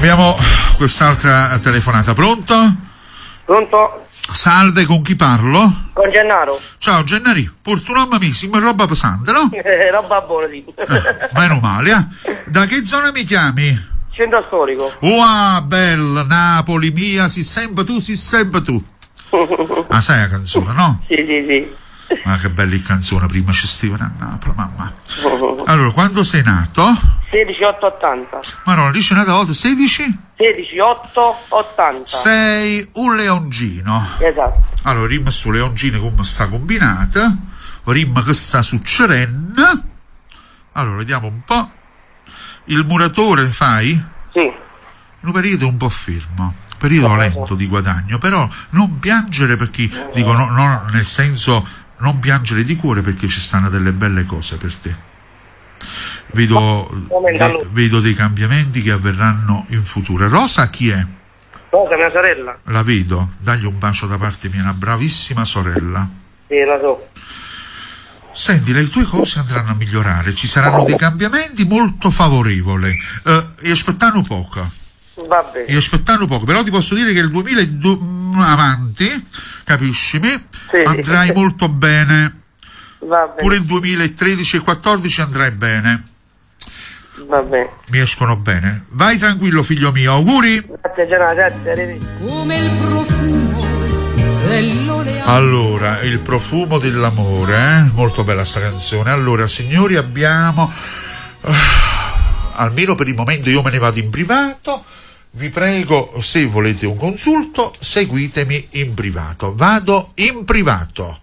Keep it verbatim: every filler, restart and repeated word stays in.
Abbiamo quest'altra telefonata. Pronto? Pronto? Salve, con chi parlo? Con Gennaro. Ciao Gennari, porto un nome mi sembra roba pesante, no? Eh, roba buona, sì. Eh, meno male, eh? Da che zona mi chiami? Centro storico. Wow, bella, Napoli mia, si sempre tu, si sempre tu. Ah, sai la canzone, no? Sì, sì, sì. Ma che bella canzone, prima ci stivano a Napoli, mamma. Allora, quando sei nato? sedici otto ottanta. Ma no, dice una volta, sedici? sedici otto ottanta. Sei un leoncino. Esatto. Allora, rimma su leoncino come sta combinata, rimma che sta succedendo. Allora, vediamo un po'. Il muratore fai? Sì. In un periodo un po' fermo, periodo lento di guadagno, però non piangere perché, dico, no, no, nel senso, non piangere di cuore perché ci stanno delle belle cose per te. Vedo, de, vedo dei cambiamenti che avverranno in futuro. Rosa chi è? Rosa, mia sorella. La vedo, dagli un bacio da parte mia, una bravissima sorella. Sì, la so. Senti, le tue cose andranno a migliorare, ci saranno dei cambiamenti molto favorevoli, eh, e aspettano poco. Va bene. E aspettando poco, però ti posso dire che il duemiladue avanti, capiscimi, sì, andrai sì. molto bene. Va bene. Pure il duemilatredici e quattordici andrai bene. Va bene. Mi escono bene. Vai tranquillo, figlio mio, auguri. Grazie, Gianna, grazie. Come il profumo dell'oleo. Allora, il profumo dell'amore, eh? Molto bella sta canzone. Allora, signori, abbiamo uh, almeno per il momento io me ne vado in privato. Vi prego, se volete un consulto, seguitemi in privato. Vado in privato.